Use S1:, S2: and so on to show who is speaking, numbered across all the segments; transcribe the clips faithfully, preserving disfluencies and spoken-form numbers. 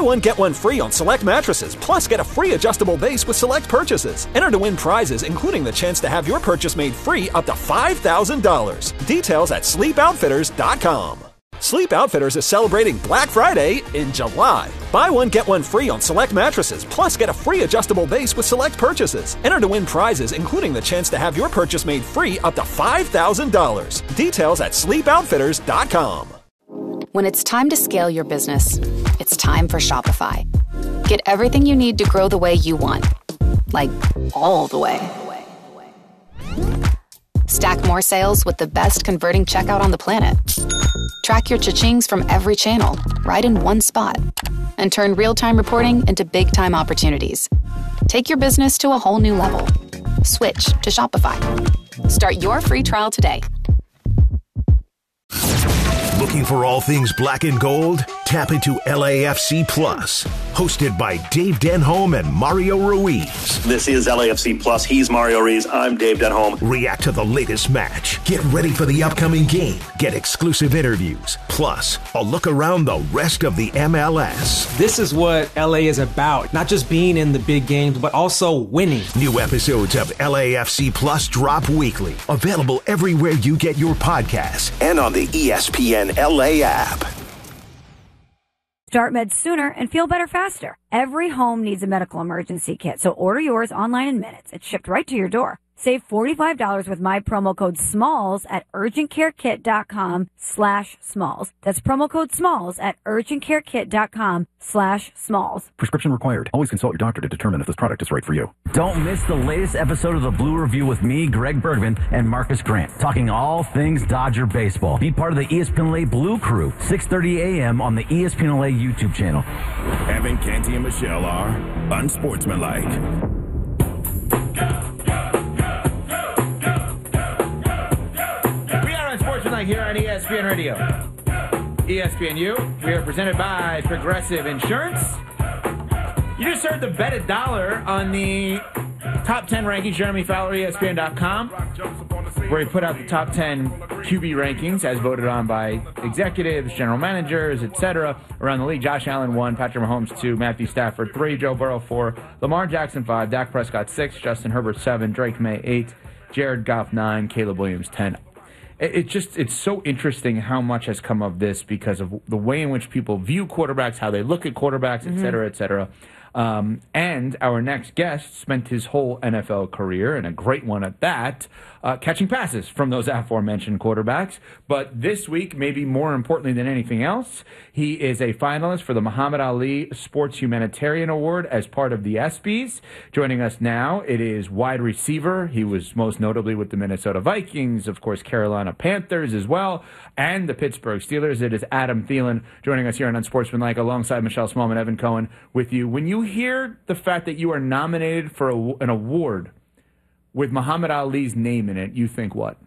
S1: one, get one free on select mattresses, plus get a free adjustable base with select purchases. Enter to win prizes, including the chance to have your purchase made free up to five thousand dollars. Details at sleep outfitters dot com. Sleep Outfitters is celebrating Black Friday in July. Buy one, get one free on select mattresses, plus get a free adjustable base with select purchases. Enter to win prizes, including the chance to have your purchase made free up to five thousand dollars. Details at sleep outfitters dot com.
S2: When it's time to scale your business, it's time for Shopify. Get everything you need to grow the way you want. Like, all the way. Stack more sales with the best converting checkout on the planet. Track your cha-chings from every channel, right in one spot. And turn real-time reporting into big-time opportunities. Take your business to a whole new level. Switch to Shopify. Start your free trial today.
S3: Looking for all things black and gold? Tap into L A F C Plus, hosted by Dave Denholm and Mario Ruiz.
S4: This is L A F C Plus. He's Mario Ruiz. I'm Dave Denholm.
S3: React to the latest match. Get ready for the upcoming game. Get exclusive interviews. Plus, a look around the rest of the M L S.
S5: This is what L A is about. Not just being in the big games, but also winning.
S3: New episodes of L A F C Plus drop weekly. Available everywhere you get your podcasts and on the E S P N L A app.
S6: Start meds sooner and feel better faster. Every home needs a medical emergency kit, so order yours online in minutes. It's shipped right to your door. Save forty-five dollars with my promo code SMALLS at urgentcarekit.com slash SMALLS. That's promo code SMALLS at urgentcarekit.com slash SMALLS.
S7: Prescription required. Always consult your doctor to determine if this product is right for you.
S8: Don't miss the latest episode of the Blue Review with me, Greg Bergman, and Marcus Grant, talking all things Dodger baseball. Be part of the E S P N L A Blue Crew, six thirty a.m. on the E S P N L A YouTube channel.
S9: Evan, Canty, and Michelle are unsportsmanlike.
S10: Here on E S P N Radio. E S P N U, we are presented by Progressive Insurance. You just heard the bet a dollar on the top ten rankings, Jeremy Fowler, E S P N dot com, where he put out the top ten Q B rankings as voted on by executives, general managers, et cetera around the league. Josh Allen one, Patrick Mahomes two, Matthew Stafford three, Joe Burrow four, Lamar Jackson five, Dak Prescott six, Justin Herbert seven, Drake May eight, Jared Goff nine, Caleb Williams ten. It just, it's so interesting how much has come of this because of the way in which people view quarterbacks, how they look at quarterbacks, et cetera, et cetera. Um, and our next guest spent his whole N F L career, and a great one at that, uh, catching passes from those aforementioned quarterbacks. But this week, maybe more importantly than anything else, he is a finalist for the Muhammad Ali Sports Humanitarian Award as part of the ESPYs. Joining us now, it is wide receiver. He was most notably with the Minnesota Vikings, of course, Carolina Panthers as well, and the Pittsburgh Steelers. It is Adam Thielen joining us here on Unsportsmanlike alongside Michelle Smallman, Evan Cohen with you. When you hear the fact that you are nominated for a, an award with Muhammad Ali's name in it, you think what?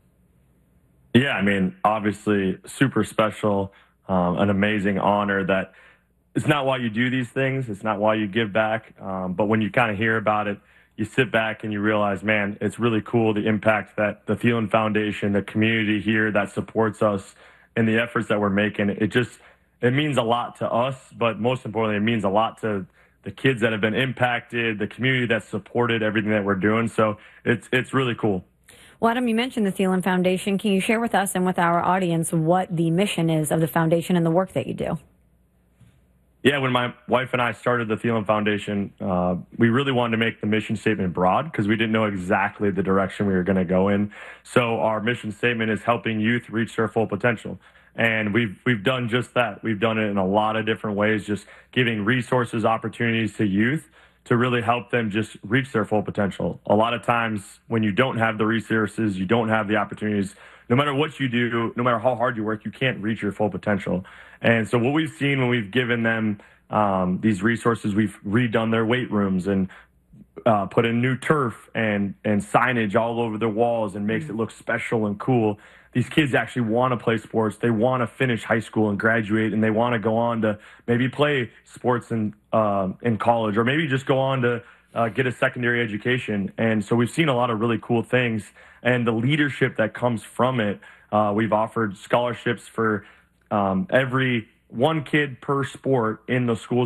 S11: Yeah, I mean, obviously super special, um, an amazing honor that it's not why you do these things. It's not why you give back. Um, but when you kind of hear about it, you sit back and you realize, man, it's really cool the impact that the Thielen Foundation, the community here that supports us and the efforts that we're making. It just, it means a lot to us, but most importantly, it means a lot to the kids that have been impacted, the community that supported everything that we're doing. So it's it's really cool.
S6: Well, Adam, you mentioned the Thielen Foundation. Can you share with us and with our audience what the mission is of the foundation and the work that you do?
S11: Yeah, when my wife and I started the Thielen Foundation, uh, we really wanted to make the mission statement broad because we didn't know exactly the direction we were going to go in. So our mission statement is helping youth reach their full potential. And we've we've done just that. We've done it in a lot of different ways, just giving resources, opportunities to youth to really help them just reach their full potential. A lot of times when you don't have the resources, you don't have the opportunities, no matter what you do, no matter how hard you work, you can't reach your full potential. And so what we've seen when we've given them um, these resources, we've redone their weight rooms and uh, put in new turf and, and signage all over their walls and makes it look special and cool. These kids actually want to play sports. They want to finish high school and graduate, and they want to go on to maybe play sports in, uh, in college, or maybe just go on to uh, get a secondary education. And so we've seen a lot of really cool things, and the leadership that comes from it. Uh, we've offered scholarships for um, every one kid per sport in the schools